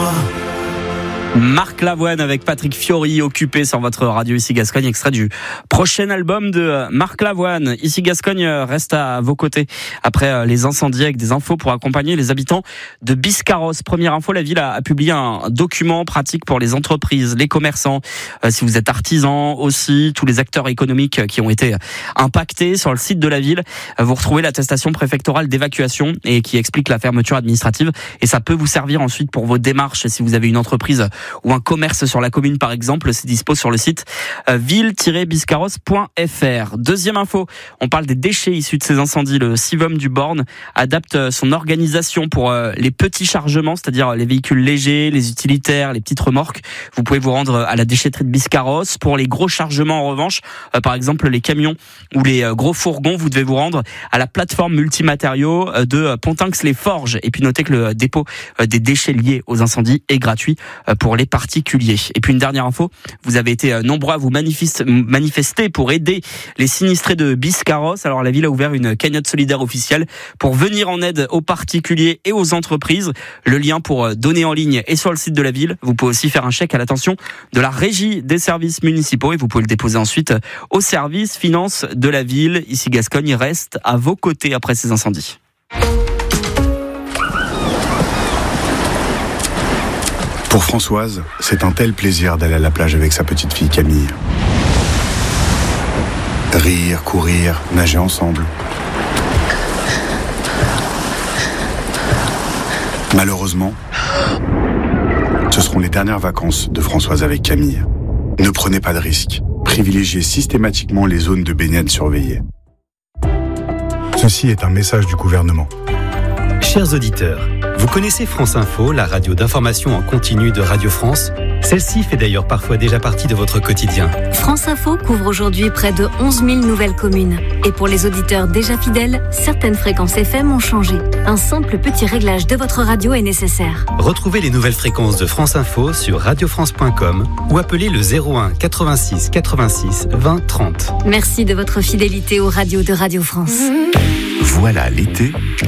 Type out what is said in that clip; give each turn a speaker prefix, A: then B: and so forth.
A: moi.
B: Marc Lavoine avec Patrick Fiori, Occupé sur votre radio Ici Gascogne, extrait du prochain album de Marc Lavoine. Ici Gascogne reste à vos côtés après les incendies avec des infos pour accompagner les habitants de Biscarrosse. Première info, la ville a publié un document pratique pour les entreprises, les commerçants, si vous êtes artisan aussi, tous les acteurs économiques qui ont été impactés. Sur le site de la ville, vous retrouvez l'attestation préfectorale d'évacuation et qui explique la fermeture administrative, et ça peut vous servir ensuite pour vos démarches si vous avez une entreprise ou un commerce sur la commune par exemple. C'est dispo sur le site ville-biscarrosse.fr. Deuxième info, on parle des déchets issus de ces incendies. Le Civum du Born adapte son organisation pour les petits chargements, c'est-à-dire les véhicules légers, les utilitaires, les petites remorques. Vous pouvez vous rendre à la déchetterie de Biscarrosse. Pour les gros chargements en revanche, par exemple les camions ou les gros fourgons, vous devez vous rendre à la plateforme multimatériaux de Pontinx-les-Forges. Et puis notez que le dépôt des déchets liés aux incendies est gratuit pour les particuliers. Et puis une dernière info, vous avez été nombreux à vous manifester pour aider les sinistrés de Biscarrosse. Alors la ville a ouvert une cagnotte solidaire officielle pour venir en aide aux particuliers et aux entreprises. Le lien pour donner en ligne est sur le site de la ville. Vous pouvez aussi faire un chèque à l'attention de la régie des services municipaux et vous pouvez le déposer ensuite au service finance de la ville. Ici Gascogne reste à vos côtés après ces incendies.
C: Pour Françoise, c'est un tel plaisir d'aller à la plage avec sa petite fille Camille. Rire, courir, nager ensemble. Malheureusement, ce seront les dernières vacances de Françoise avec Camille. Ne prenez pas de risques. Privilégiez systématiquement les zones de baignade surveillées. Ceci est un message du gouvernement.
D: Chers auditeurs, vous connaissez France Info, la radio d'information en continu de Radio France? Celle-ci fait d'ailleurs parfois déjà partie de votre quotidien.
E: France Info couvre aujourd'hui près de 11 000 nouvelles communes. Et pour les auditeurs déjà fidèles, certaines fréquences FM ont changé. Un simple petit réglage de votre radio est nécessaire.
D: Retrouvez les nouvelles fréquences de France Info sur radiofrance.com ou appelez le 01 86 86 20 30.
E: Merci de votre fidélité aux radios de Radio France.
F: Voilà l'été